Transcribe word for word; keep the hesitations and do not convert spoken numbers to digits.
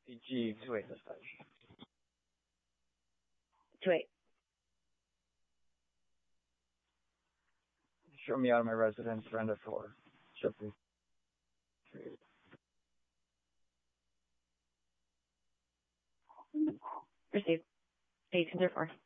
G, two eight dispatch. Two eight. Show me out of my residence, surrender four. Show please. Received. Eight, two four.